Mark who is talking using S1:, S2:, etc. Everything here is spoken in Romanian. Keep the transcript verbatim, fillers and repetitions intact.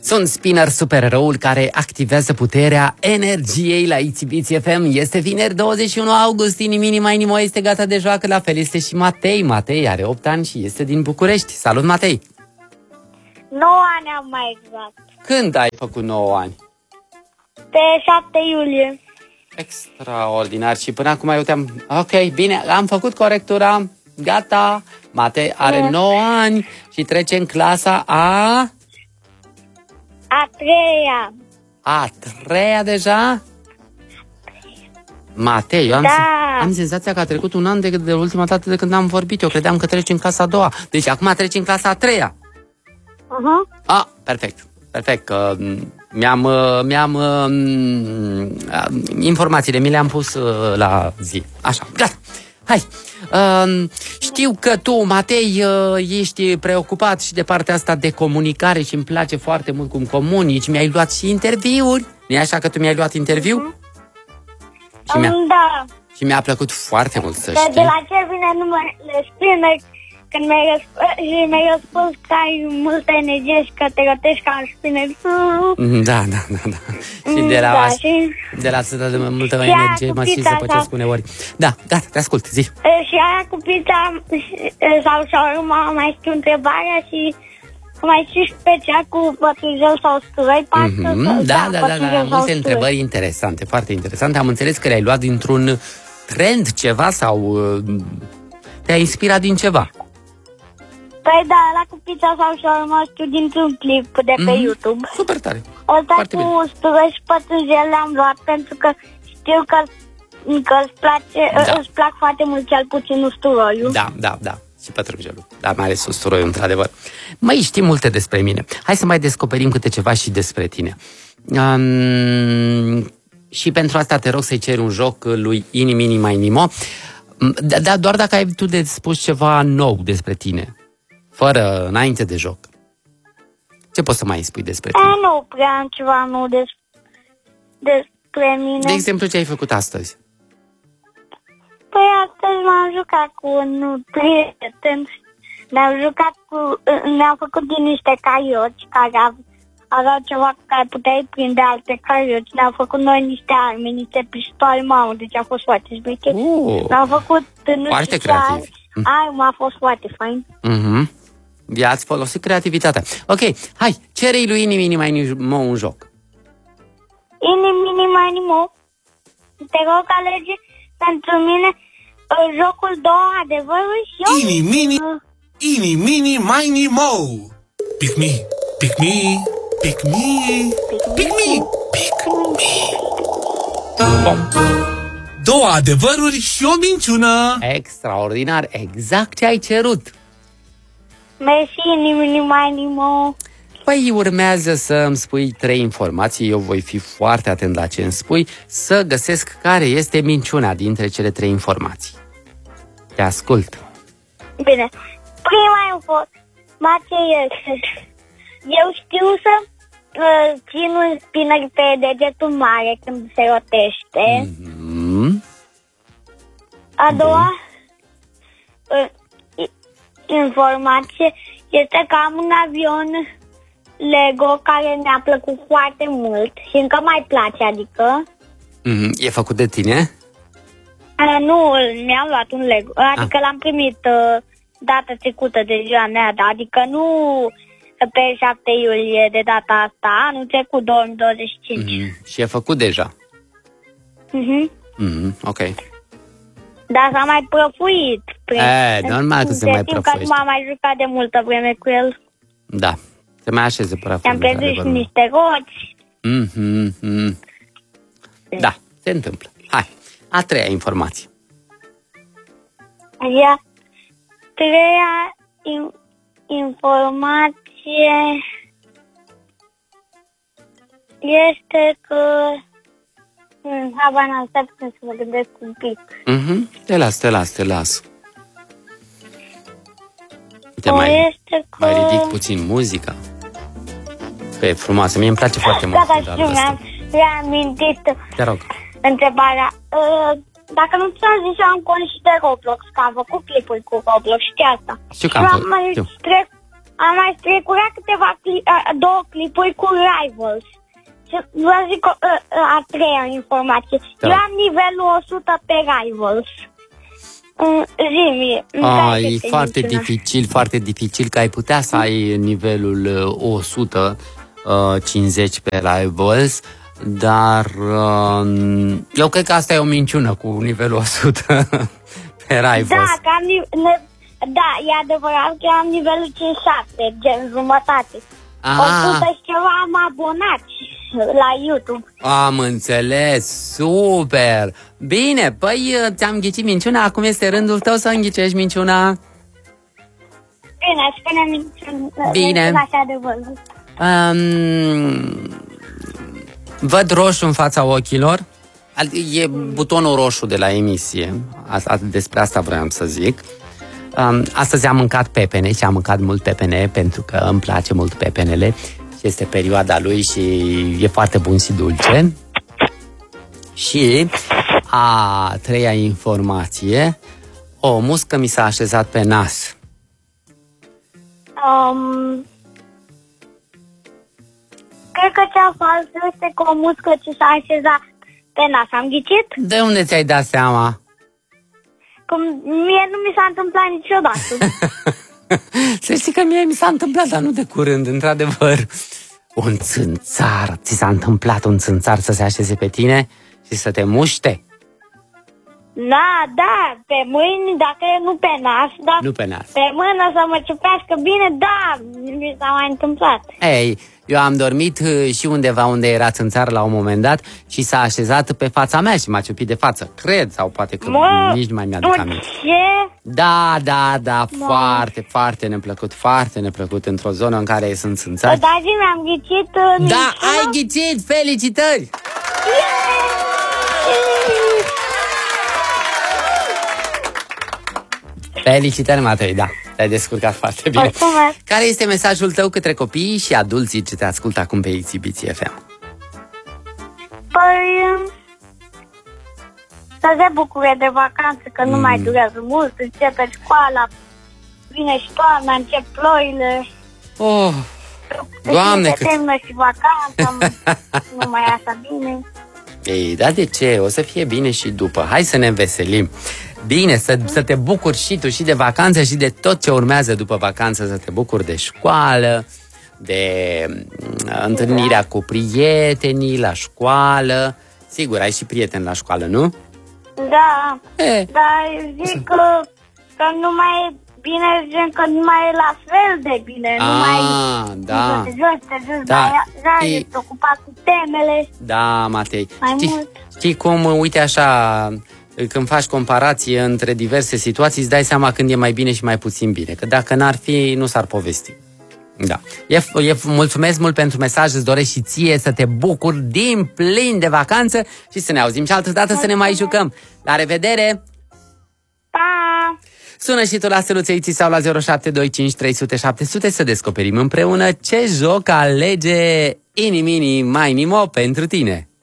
S1: Sunt Spinner, supereroul care activează puterea energiei la Itzibiți F M. Este vineri douăzeci și unu august, Inimini mai Nimo este gata de joacă, la fel este și Matei. Matei are opt ani și este din București. Salut, Matei!
S2: nouă ani am mai exact.
S1: Când ai făcut nouă ani?
S2: Pe șapte iulie.
S1: Extraordinar. Și până acum eu te-am... Ok, bine, am făcut corectura. Gata. Matei are nouă ani și trece în clasa a...
S2: A treia.
S1: A treia deja? Matei, eu am,
S2: Da.
S1: am senzația că a trecut un an de, de ultima dată de când am vorbit. Eu credeam că treci în clasa a doua. Deci acum treci în clasa a treia.
S2: Uh-huh.
S1: Ah, perfect. Perfect. Că mi-am, mi-am informațiile, mi le-am pus la zi. Așa, gata. Hai. Uh, știu că tu, Matei, uh, ești preocupat și de partea asta de comunicare și îmi place foarte mult cum comunici. Mi-ai luat și interviuri. Nu-i așa că tu mi-ai luat interviu?
S2: Mm-hmm.
S1: Și mi-a,
S2: da.
S1: Și mi-a plăcut foarte mult să
S2: Că
S1: știi.
S2: de la ce vine numele Spinner, când mi-ai răspuns, și mi-ai răspuns că ai multă energie și că te rotești ca un spinner.
S1: Da, da, da, da. Și de la,
S2: da, și...
S1: de la atât de multă energie mă și se păcesc uneori. Da, gata, te ascult, zi.
S2: Și aia cu pizza sau șaurma, mai știu întrebarea și mai știu și pe cea cu pătrunjel sau usturoi.
S1: Mm-hmm. Da, da, da, da, multe întrebări interesante, foarte interesante. Am înțeles că le-ai luat dintr-un trend ceva sau te-ai inspirat din ceva.
S2: Păi da, la cu pizza sau șaurma știu dintr-un clip de pe mm-hmm. YouTube.
S1: Super tare.
S2: Ăsta cu usturoi și pătrunjel le-am luat pentru că știu că, că îți, place, da. îți plac foarte mult cel puțin usturoiul.
S1: Da, da, da. Și pătrunjelul. Da, mai ales usturoiul, într-adevăr. Măi, știi multe despre mine. Hai să mai descoperim câte ceva și despre tine. Um, și pentru asta te rog să-i ceri un joc lui Inimini mai Nimo. Da, da, doar dacă ai tu de spus ceva nou despre tine. Fără, înainte de joc. Ce poți să mai spui despre tine?
S2: E, nu prea am ceva nou des, despre mine.
S1: De exemplu, ce ai făcut astăzi?
S2: Păi astăzi m-am jucat cu un prieten. Ne-am jucat cu... Ne-am făcut din niște carioci care aveau ceva cu care puteai prinde alte carioci. Ne-am făcut noi niște arme, niște pistole, mamă, deci a fost foarte șmecher. Uh, Ne-am făcut...
S1: Foarte creativ.
S2: Arme, a fost foarte fain.
S1: Mhm. I-ați folosit creativitatea. Ok, hai, cere-i lui Inimini mai Nimo un joc.
S2: Inimini mai Nimo, te rog alege pentru mine jocul două adevăruri și eu...
S3: Inimini, Inimini mai Nimo. Pick me, pick me, pick me, pick me, pick me. Două adevăruri și o minciună.
S1: Extraordinar, exact ce ai cerut.
S2: Mersi, Inimini mai Nimo.
S1: Păi urmează să îmi spui trei informații, eu voi fi foarte atent la ce îmi spui, să găsesc care este minciuna dintre cele trei informații. Te ascult.
S2: Bine, prima informație este, eu știu să uh, țin un spinner pe degetul mare când se rotește.
S1: Mm-hmm.
S2: A doua uh, informație este că am un avion Lego care mi-a plăcut foarte mult și încă mai place, adică...
S1: Mm-hmm. E făcut de tine?
S2: A, nu, mi-am luat un Lego, adică ah. l-am primit uh, data trecută de ziua mea, da, adică nu pe șapte iulie de data asta, anul trecut, două mii douăzeci și cinci.
S1: Mm-hmm. Și e făcut deja?
S2: Mhm.
S1: Mm-hmm. Ok.
S2: Dar s-a mai prăfuit.
S1: E, normal că se mai prăfuiește.
S2: Că nu m-am mai jucat de multă vreme cu el.
S1: Da, se mai așeze prăfuit.
S2: Am pierdut și niște roți.
S1: Mm-hmm. Da, se întâmplă. Hai, a treia informație.
S2: A treia in, informație este că... Haba n-am stat să mă gândesc un pic.
S1: Mm-hmm. Te las, te las, te las. Te mai,
S2: este că...
S1: mai ridic puțin muzica. Că e frumoasă, mie îmi place foarte mult.
S2: Da, da, știu, mi-am reamintit.
S1: Te rog.
S2: Întrebarea. Uh, dacă nu ți-am zis, eu am cont și de Roblox, că am făcut clipuri cu Roblox, știi asta?
S1: Știu că am făcut.
S2: Am mai strecurat câteva cli- două clipuri cu Rivals. Și vă zic o, a, a treia informație.
S1: Da.
S2: Eu am nivelul o sută pe Rivals. Zi-mi,
S1: A, e foarte dificil, foarte dificil că ai putea să ai nivelul o sută cincizeci pe Rivals, dar uh, eu cred că asta e o minciună cu nivelul o sută pe Rivals.
S2: Da, că am, ne, da, e adevărat că am nivelul cincizeci și șapte, gen jumătate.
S1: Ah.
S2: o sută și ceva am abonați la YouTube.
S1: Am înțeles, super! Bine, păi ți-am ghicit minciuna, acum este rândul tău să înghicești minciuna.
S2: Bine, spune minciuna.
S1: Bine.
S2: Minciuna și adevărul.
S1: Um, văd roșu în fața ochilor. E butonul roșu de la emisie. Asta, despre asta vreau să zic. Um, astăzi am mâncat pepene și am mâncat mult pepene pentru că îmi place mult pepenele și este perioada lui și e foarte bun și dulce. Și a treia informație, o muscă mi s-a așezat pe nas.
S2: Um, cred că cea falsă este că o muscă ce s-a așezat pe nas. Am ghicit?
S1: De unde ți-ai dat seama?
S2: Că mie nu mi s-a întâmplat niciodată.
S1: Să știi că mie mi s-a întâmplat, dar nu de curând, într-adevăr. Un țânțar, ți s-a întâmplat un țânțar să se așeze pe tine și să te muște?
S2: Da, da, pe mâini, dacă e nu pe nas, dar
S1: Nu pe nas.
S2: pe mână să mă ciupească bine, da, mi s-a mai întâmplat.
S1: Ei, eu am dormit uh, și undeva unde era țânțar la un moment dat și s-a așezat pe fața mea și m-a ciupit de față. Cred, sau poate că
S2: Mă,
S1: nici nu mai mi-aduc aminte.
S2: ce?
S1: Da, da, da,
S2: Mă.
S1: foarte, foarte neplăcut, foarte neplăcut într-o zonă în care sunt țânțari.
S2: Da, zi, mi-am ghicit uh,
S1: Da,
S2: minciună.
S1: ai ghicit! Felicitări! Felicitări, Matei, da, te-ai descurcat foarte bine.
S2: Mulțumesc.
S1: Care este mesajul tău către copiii și adulții ce te ascultă acum pe Exibiție F M?
S2: Păi, să se bucure de vacanță, că nu
S1: Mm.
S2: mai durează mult, începe școala, vine și toamna, încep ploile.
S1: Oh, Doamne,
S2: și
S1: cât...
S2: se termină și vacanța, nu mai e așa bine.
S1: Ei, da, de ce? O să fie bine și după. Hai să ne înveselim. Bine, să, să te bucuri și tu și de vacanță și de tot ce urmează după vacanță, să te bucuri de școală, de uh, întâlnirea cu prietenii la școală. Sigur, ai și prieteni la școală, nu?
S2: Da,
S1: E,
S2: dar zic că, că nu mai e bine, gen că nu mai e la fel de bine, nu mai
S1: ah, da,
S2: te joci, te joci,
S1: Da.
S2: dar da,
S1: E-
S2: ești ocupat cu temele.
S1: da, Matei.
S2: Mai
S1: Știi,
S2: mult.
S1: știi cum, uite așa, când faci comparație între diverse situații, îți dai seama când e mai bine și mai puțin bine. Că dacă n-ar fi, nu s-ar povesti. Da. E, e, mulțumesc mult pentru mesaj, îți doresc și ție să te bucuri din plin de vacanță și să ne auzim și altă dată să ne mai jucăm. La revedere!
S2: Pa!
S1: Sună și tu la Săluțeiții sau la zero șapte doi cinci trei zero zero șapte zero zero să descoperim împreună ce joc alege Ini Mini Mai Nimo pentru tine.